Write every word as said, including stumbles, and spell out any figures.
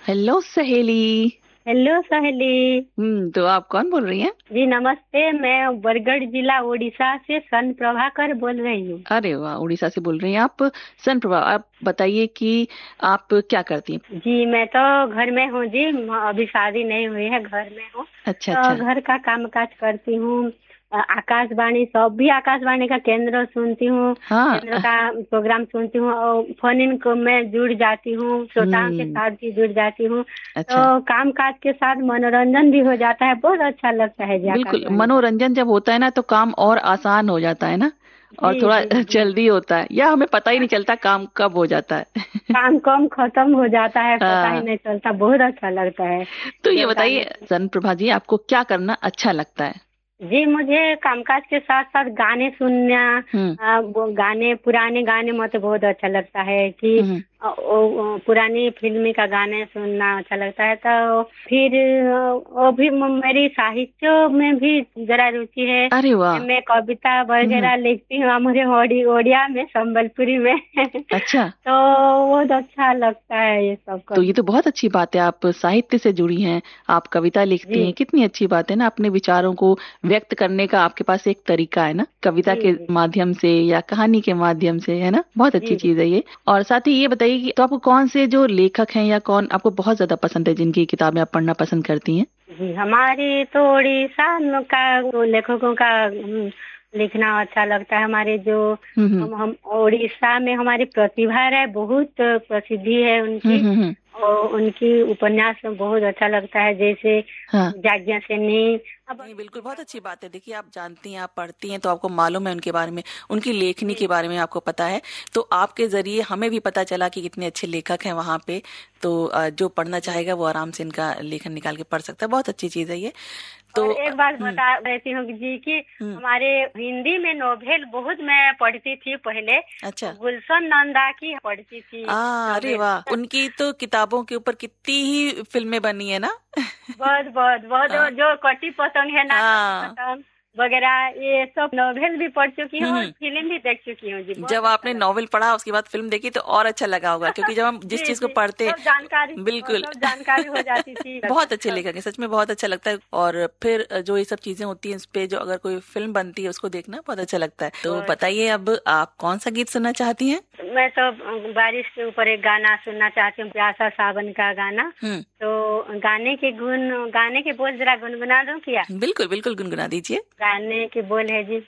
Hello सहेली। Hello सहेली। हम्म तो आप कौन बोल रही हैं? जी नमस्ते, मैं बरगढ़ जिला उड़ीसा से सन प्रभाकर बोल रही हूँ। अरे वाह, उड़ीसा से बोल रही हैं आप। सन प्रभा, आप बताइए कि आप क्या करती हैं? जी मैं तो घर में हूँ जी, म- अभी शादी नहीं हुई है, घर में हूँ। अच्छा तो अच्छा। घर का काम काज करती हूँ। अ, आकाशवाणी, सब भी आकाशवाणी का केंद्र सुनती हूँ। हाँ। केंद्र का प्रोग्राम सुनती हूँ और फोन इन को मैं जुड़ जाती हूँ, श्रोताओं के हम्म। साथ भी जुड़ जाती हूँ। अच्छा। तो काम काज के साथ मनोरंजन भी हो जाता है, बहुत अच्छा लगता है जी बिल्कुल, आकाशवाणी का। मनोरंजन जब होता है ना तो काम और आसान हो जाता है ना। और जी थोड़ा जी जी। जल्दी होता है, या हमें पता ही नहीं चलता काम कब हो जाता है। काम कम खत्म हो जाता है, पता ही हाँ। नहीं चलता, बहुत अच्छा लगता है तो ये जब गाने बताइए सुन। सन प्रभा जी, आपको क्या करना अच्छा लगता है? जी मुझे कामकाज के साथ साथ गाने सुनना, हम्म आ, वो गाने, पुराने गाने मुझे बहुत अच्छा लगता है कि हम्म। आ, वो, वो पुरानी फिल्मी का गाने सुनना अच्छा लगता है। तो फिर आ, वो भी म- मेरी साहित्य में भी जरा रुचि है। अरे वाह। मैं कविता हम्म। वगैरह लिखती हूँ, मुझे ओडी ओडिया में, संबलपुरी में। अच्छा। तो बहुत अच्छा लगता है ये सब तो ये करना। तो बहुत अच्छी बात है, आप साहित्य से जुड़ी हैं, आप कविता लिखती हैं, जी कितनी अच्छी बात है ना। अपने विचारों को व्यक्त करने का आपके पास एक तरीका है ना, कविता जी के जी माध्यम से या कहानी के माध्यम से, है ना। बहुत अच्छी जी जी चीज है ये। और साथ ही ये बताइए कि तो आपको कौन से जो लेखक हैं या कौन आपको बहुत ज्यादा पसंद है, जिनकी किताबें आप पढ़ना पसंद करती हैं? जी। हमारी तो उड़ीसा में का वो लेखकों का हम्म, लिखना अच्छा लगता है। हमारे जो हम्म हम्म। हम हम उड़ीसा में हमारी प्रतिभा राय बहुत प्रसिद्धि है हम्म उनकी। हम्म हम्म। और उनकी उपन्यास में बहुत अच्छा लगता है, जैसे हाँ। जाज्ञा सेनी। अब नहीं, बिल्कुल बहुत अच्छी बात है। देखिए, आप जानती हैं, आप पढ़ती हैं, तो आपको मालूम है उनके बारे में, उनकी लेखनी जी के बारे में आपको पता है। तो आपके जरिए हमें भी पता चला कि कितने अच्छे लेखक हैं वहाँ पे। तो अ, जो पढ़ना जी। चाहेगा वो आराम से इनका लेखन निकाल के पढ़ सकता है। बहुत अच्छी चीज है ये। और तो अ, एक बात हम्म बता देती हूँ जी कि हम्म। हमारे हिंदी में नोवेल बहुत मैं पढ़ती थी पहले। अच्छा। गुलशन नंदा की पढ़ती थी आ अरे नोवेल। वाह, उनकी तो किताबों के ऊपर कितनी ही फिल्में बनी है ना। बहुत बहुत बहुत, हाँ जो कटी पतंग है ना, कटी हाँ। पतंग वगैरह, ये सब नोवेल भी पढ़ चुकी हूँ और हम्म। फिल्म भी देख चुकी हूँ जी, बहुत जब अच्छा आपने लगता नॉवेल पढ़ा उसके बाद फिल्म देखी तो और अच्छा लगा होगा, है। क्योंकि जब हम जिस जी चीज को जी, पढ़ते। सब जानकारी और बिल्कुल। सब जानकारी हो जाती थी लगता बहुत अच्छे था। लेखक हैं, सच में बहुत अच्छा लगता है। और फिर जो ये सब चीजें होती हैं, इस पे जो अगर कोई फिल्म बनती है उसको देखना बहुत अच्छा लगता है। तो बहुत बताइए, अब आप कौन सा गीत सुनना चाहती हैं? मैं तो बारिश के ऊपर एक गाना सुनना चाहती हूँ, प्यासा सावन का गाना। हम्म। तो गाने के गुण, गाने के बोल जरा गुनगुना दूं क्या? बिल्कुल बिल्कुल, गुनगुना दीजिए। गाने के बोल है जी।